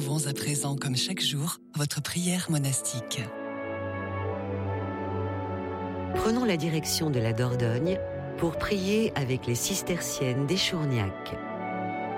Retrouvons à présent, comme chaque jour, votre prière monastique. Prenons la direction de la Dordogne pour prier avec les cisterciennes d'Échourgnac.